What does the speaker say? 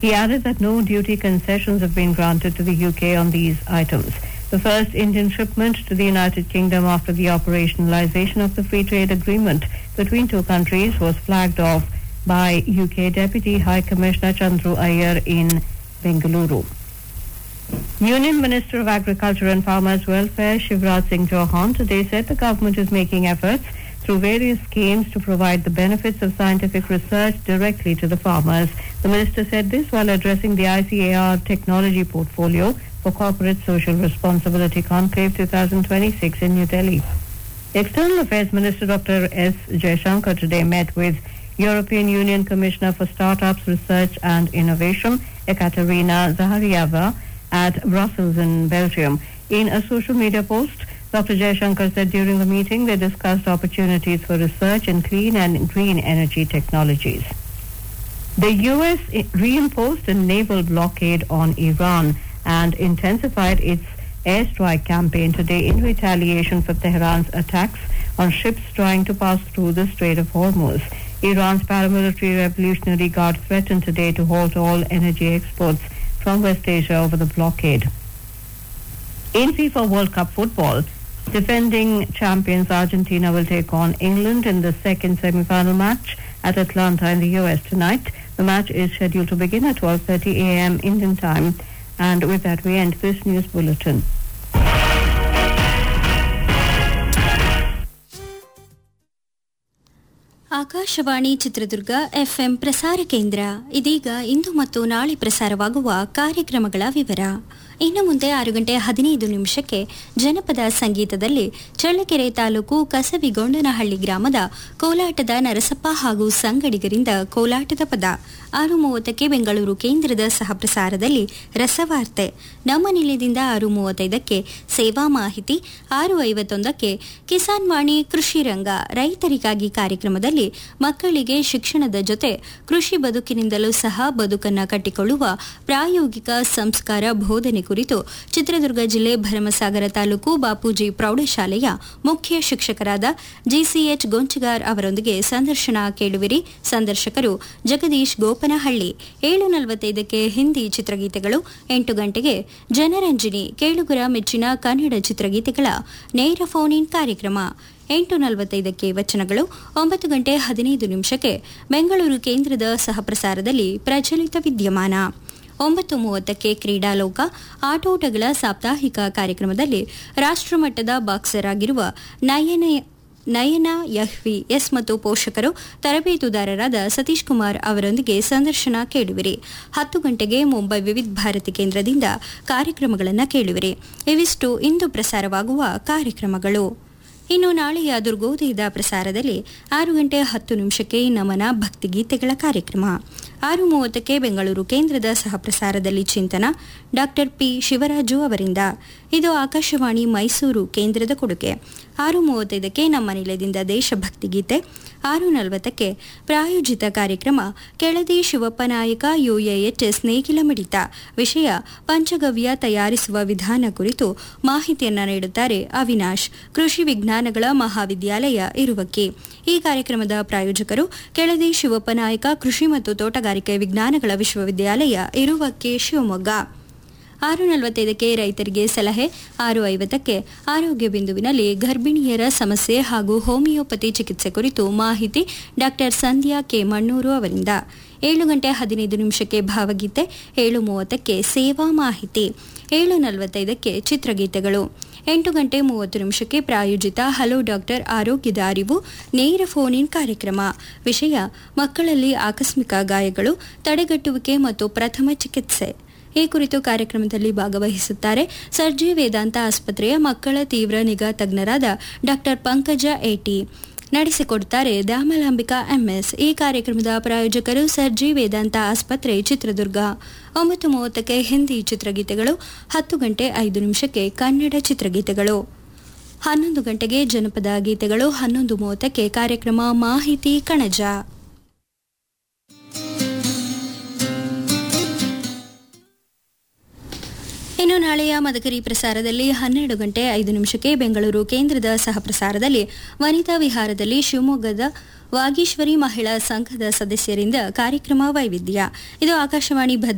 He added that no duty concessions have been granted to the UK on these items. The first Indian shipment to the United Kingdom after the operationalization of the free trade agreement between two countries was flagged off by UK Deputy High Commissioner Chandru Iyer in Bengaluru. Union Minister of Agriculture and Farmers Welfare Shivraj Singh Chauhan today said the government is making efforts through various schemes to provide the benefits of scientific research directly to the farmers. The minister said this while addressing the ICAR technology portfolio for Corporate Social Responsibility Conclave 2026 in New Delhi. External Affairs Minister Dr. S. Jaishankar today met with European Union Commissioner for Startups, Research and Innovation, Ekaterina Zaharieva, at Brussels in Belgium. In a social media post, Dr. Jaishankar said during the meeting they discussed opportunities for research in clean and green energy technologies. The U.S. reimposed a naval blockade on Iran and intensified its airstrike campaign today in retaliation for Tehran's attacks on ships trying to pass through the Strait of Hormuz. Iran's paramilitary Revolutionary Guard threatened today to halt all energy exports from West Asia over the blockade. In FIFA World Cup football, defending champions Argentina will take on England in the second semi-final match at Atlanta in the US tonight. The match is scheduled to begin at 12:30 a.m. Indian time. And with that, we end this news bulletin. Akashvani Chitradurga FM ಪ್ರಸಾರ ಕೇಂದ್ರ. ಇದೀಗ ಇಂದು ಮತ್ತು ನಾಳೆ ಪ್ರಸಾರವಾಗುವ ಕಾರ್ಯಕ್ರಮಗಳ ವಿವರ. ಇನ್ನು ಮುಂದೆ 6:15 ಜನಪದ ಸಂಗೀತದಲ್ಲಿ ಚಳ್ಳಕೆರೆ ತಾಲೂಕು ಕಸವಿಗೊಂಡನಹಳ್ಳಿ ಗ್ರಾಮದ ಕೋಲಾಟದ ನರಸಪ್ಪ ಹಾಗೂ ಸಂಗಡಿಗರಿಂದ ಕೋಲಾಟದ ಪದ. 6:30 ಬೆಂಗಳೂರು ಕೇಂದ್ರದ ಸಹಪ್ರಸಾರದಲ್ಲಿ ರಸವಾರ್ತೆ. ನಮ್ಮ ನಿಲಯದಿಂದ 6:35 ಸೇವಾ ಮಾಹಿತಿ, 6:51 ಕಿಸಾನ್ ವಾಣಿ ಕೃಷಿ ರಂಗ ರೈತರಿಗಾಗಿ ಕಾರ್ಯಕ್ರಮದಲ್ಲಿ ಮಕ್ಕಳಿಗೆ ಶಿಕ್ಷಣದ ಜೊತೆ ಕೃಷಿ ಬದುಕಿನಿಂದಲೂ ಸಹ ಬದುಕನ್ನು ಕಟ್ಟಿಕೊಳ್ಳುವ ಪ್ರಾಯೋಗಿಕ ಸಂಸ್ಕಾರ ಬೋಧನೆ ಕುರಿತು ಚಿತ್ರದುರ್ಗ ಜಿಲ್ಲೆ ಭರಮಸಾಗರ ತಾಲೂಕು ಬಾಪೂಜಿ ಪ್ರೌಢಶಾಲೆಯ ಮುಖ್ಯ ಶಿಕ್ಷಕರಾದ ಜಿಸಿಎಚ್ ಗೊಂಚಗಾರ್ ಅವರೊಂದಿಗೆ ಸಂದರ್ಶನ ಕೇಳುವಿರಿ. ಸಂದರ್ಶಕರು ಜಗದೀಶ್ ಗೋಪನಹಳ್ಳಿ. 7:45 ಹಿಂದಿ ಚಿತ್ರಗೀತೆಗಳು. 8 ಗಂಟೆಗೆ ಜನರಂಜನಿ ಕೇಳುಗರ ಮೆಚ್ಚಿನ ಕನ್ನಡ ಚಿತ್ರಗೀತೆಗಳ ನೇರ ಫೋನ್ ಇನ್ ಕಾರ್ಯಕ್ರಮ. 8:45 ವಚನಗಳು. 9:15 ಬೆಂಗಳೂರು ಕೇಂದ್ರದ ಸಹಪ್ರಸಾರದಲ್ಲಿ ಪ್ರಚಲಿತ ವಿದ್ಯಮಾನ. 9:30 ಕ್ರೀಡಾಲೋಕ ಆಟೋಟಗಳ ಸಾಪ್ತಾಹಿಕ ಕಾರ್ಯಕ್ರಮದಲ್ಲಿ ರಾಷ್ಟ್ರಮಟ್ಟದ ಬಾಕ್ಸರ್ ಆಗಿರುವ ನಯನ ಯಹ್ವಿ ಎಸ್ ಮತ್ತು ಪೋಷಕರು ತರಬೇತುದಾರರಾದ ಸತೀಶ್ ಕುಮಾರ್ ಅವರೊಂದಿಗೆ ಸಂದರ್ಶನ ಕೇಳುವಿರಿ. 10 ಗಂಟೆಗೆ ಮುಂಬೈ ವಿವಿಧ ಭಾರತಿ ಕೇಂದ್ರದಿಂದ ಕಾರ್ಯಕ್ರಮಗಳನ್ನು ಕೇಳುವಿರಿ. ಇವಿಷ್ಟು ಇಂದು ಪ್ರಸಾರವಾಗುವ ಕಾರ್ಯಕ್ರಮಗಳು. ಇನ್ನು ನಾಳೆಯ ದುರ್ಗೋದಯದ ಪ್ರಸಾರದಲ್ಲಿ 6:10 ನಮನ ಭಕ್ತಿಗೀತೆಗಳ ಕಾರ್ಯಕ್ರಮ. 6:30 ಬೆಂಗಳೂರು ಕೇಂದ್ರದ ಸಹಪ್ರಸಾರದಲ್ಲಿ ಚಿಂತನ ಡಾಕ್ಟರ್ ಪಿ ಶಿವರಾಜು ಅವರಿಂದ. ಇದು ಆಕಾಶವಾಣಿ ಮೈಸೂರು ಕೇಂದ್ರದ ಕೊಡುಗೆ. 6:35 ನಮ್ಮ ನಿಲಯದಿಂದ ದೇಶಭಕ್ತಿ ಗೀತೆ. 6:40 ಪ್ರಾಯೋಜಿತ ಕಾರ್ಯಕ್ರಮ ಕೆಳದಿ ಶಿವಪ್ಪ ನಾಯಕ UAHS ನೇಗಿಲ ಮಿಡಿತ. ವಿಷಯ ಪಂಚಗವ್ಯ ತಯಾರಿಸುವ ವಿಧಾನ ಕುರಿತು ಮಾಹಿತಿಯನ್ನು ನೀಡುತ್ತಾರೆ ಅವಿನಾಶ್, ಕೃಷಿ ವಿಜ್ಞಾನಗಳ ಮಹಾವಿದ್ಯಾಲಯ ಇರುವಕ್ಕಿ. ಈ ಕಾರ್ಯಕ್ರಮದ ಪ್ರಾಯೋಜಕರು ಕೆಳದಿ ಶಿವಪ್ಪ ನಾಯಕ ಕೃಷಿ ಮತ್ತು ತೋಟಗಾರಿಕೆ ವಿಜ್ಞಾನಗಳ ವಿಶ್ವವಿದ್ಯಾಲಯ ಇರುವಕ್ಕಿ, ಶಿವಮೊಗ್ಗ. 6:45 ರೈತರಿಗೆ ಸಲಹೆ. 6:50 ಆರೋಗ್ಯ ಬಿಂದುವಿನಲ್ಲಿ ಗರ್ಭಿಣಿಯರ ಸಮಸ್ಯೆ ಹಾಗೂ ಹೋಮಿಯೋಪತಿ ಚಿಕಿತ್ಸೆ ಕುರಿತು ಮಾಹಿತಿ ಡಾಕ್ಟರ್ ಸಂಧ್ಯಾ ಕೆ ಮಣ್ಣೂರು ಅವರಿಂದ. 7:15 ಭಾವಗೀತೆ. 7:30 ಸೇವಾ ಮಾಹಿತಿ. 7:45 ಚಿತ್ರಗೀತೆಗಳು. 8:30 ಪ್ರಾಯೋಜಿತ ಹಲೋ ಡಾಕ್ಟರ್ ಆರೋಗ್ಯದ ಅರಿವು ನೇರ ಫೋನ್ ಇನ್ ಕಾರ್ಯಕ್ರಮ. ವಿಷಯ ಮಕ್ಕಳಲ್ಲಿ ಆಕಸ್ಮಿಕ ಗಾಯಗಳು, ತಡೆಗಟ್ಟುವಿಕೆ ಮತ್ತು ಪ್ರಥಮ ಚಿಕಿತ್ಸೆ. ಈ ಕುರಿತು ಕಾರ್ಯಕ್ರಮದಲ್ಲಿ ಭಾಗವಹಿಸುತ್ತಾರೆ ಸರ್ಜಿ ವೇದಾಂತ ಆಸ್ಪತ್ರೆಯ ಮಕ್ಕಳ ತೀವ್ರ ನಿಗಾ ತಜ್ಞರಾದ ಡಾಕ್ಟರ್ ಪಂಕಜ ಎಟಿ. ನಡೆಸಿಕೊಡುತ್ತಾರೆ ದ್ಯಾಮಲಾಂಬಿಕಾ ಎಂಎಸ್. ಈ ಕಾರ್ಯಕ್ರಮದ ಪ್ರಾಯೋಜಕರು ಸರ್ಜಿ ವೇದಾಂತ ಆಸ್ಪತ್ರೆ ಚಿತ್ರದುರ್ಗ. 9:30 ಹಿಂದಿ ಚಿತ್ರಗೀತೆಗಳು. 10:05 ಕನ್ನಡ ಚಿತ್ರಗೀತೆಗಳು. 11 ಗಂಟೆಗೆ ಜನಪದ ಗೀತೆಗಳು. 11:30 ಕಾರ್ಯಕ್ರಮ ಮಾಹಿತಿ ಕಣಜ. ಇನ್ನು ನಾಳೆಯ ಮದಕರಿ ಪ್ರಸಾರದಲ್ಲಿ 12:05 ಬೆಂಗಳೂರು ಕೇಂದ್ರದ ಸಹಪ್ರಸಾರದಲ್ಲಿ ವನಿತಾ ವಿಹಾರದಲ್ಲಿ ಶಿವಮೊಗ್ಗದ ವಾಗೀಶ್ವರಿ ಮಹಿಳಾ ಸಂಘದ ಸದಸ್ಯರಿಂದ ಕಾರ್ಯಕ್ರಮ ವೈವಿಧ್ಯ. ಇದು ಆಕಾಶವಾಣಿ